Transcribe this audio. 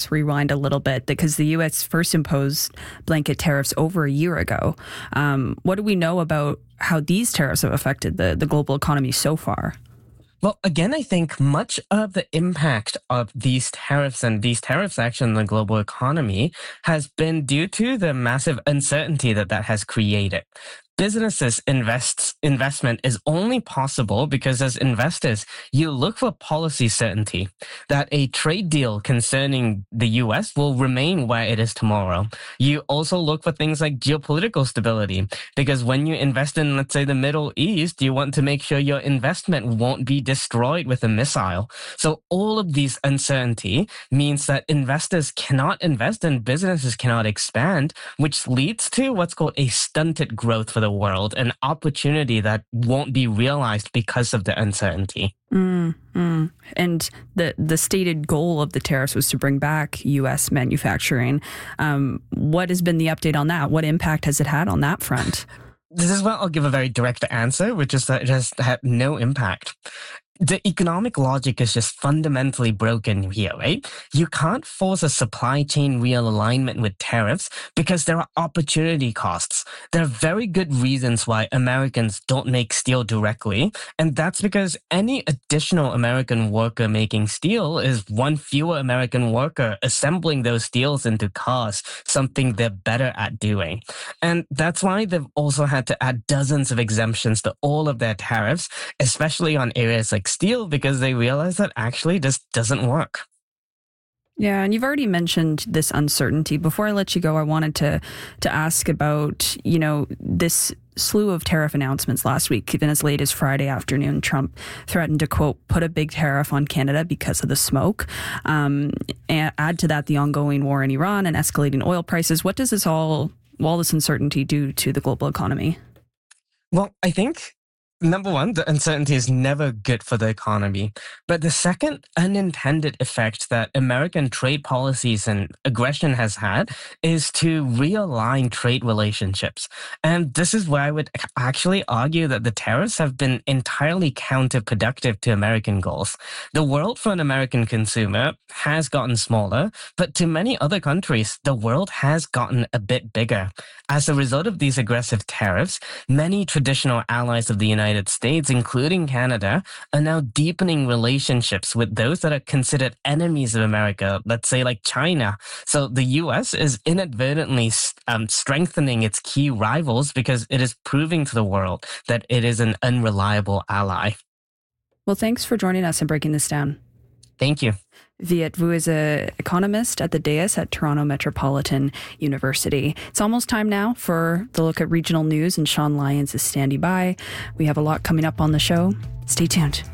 let's rewind a little bit because the U.S. first imposed blanket tariffs over a year ago. What do we know about how these tariffs have affected the global economy so far? Well, again, I think much of the impact of these tariffs and these tariffs action on the global economy has been due to the massive uncertainty that has created. Businesses investment is only possible because as investors, you look for policy certainty that a trade deal concerning the US will remain where it is tomorrow. You also look for things like geopolitical stability because when you invest in, let's say, the Middle East, you want to make sure your investment won't be destroyed with a missile. So all of these uncertainty means that investors cannot invest and businesses cannot expand, which leads to what's called a stunted growth for the world, an opportunity that won't be realized because of the uncertainty. And the stated goal of the tariffs was to bring back U.S. manufacturing. What has been the update on that? What impact has it had on that front? This is where I'll give a very direct answer, which is that it has had no impact. The economic logic is just fundamentally broken here, right? You can't force a supply chain realignment with tariffs because there are opportunity costs. There are very good reasons why Americans don't make steel directly, and that's because any additional American worker making steel is one fewer American worker assembling those steels into cars, something they're better at doing. And that's why they've also had to add dozens of exemptions to all of their tariffs, especially on areas like steel, because they realize that actually this doesn't work. Yeah, and you've already mentioned this uncertainty. Before I let you go, I wanted to ask about, this slew of tariff announcements last week. Even as late as Friday afternoon, Trump threatened to, quote, put a big tariff on Canada because of the smoke. And add to that the ongoing war in Iran and escalating oil prices. What does all this uncertainty do to the global economy? Well, I think number one, the uncertainty is never good for the economy. But the second unintended effect that American trade policies and aggression has had is to realign trade relationships. And this is where I would actually argue that the tariffs have been entirely counterproductive to American goals. The world for an American consumer has gotten smaller, but to many other countries, the world has gotten a bit bigger. As a result of these aggressive tariffs, many traditional allies of the United States, including Canada, are now deepening relationships with those that are considered enemies of America, let's say like China. So the U.S. is inadvertently strengthening its key rivals because it is proving to the world that it is an unreliable ally. Well, thanks for joining us and breaking this down. Thank you. Viet Vu is an economist at the dais at Toronto Metropolitan University. It's almost time now for the look at regional news, and Sean Lyons is standing by. We have a lot coming up on the show. Stay tuned.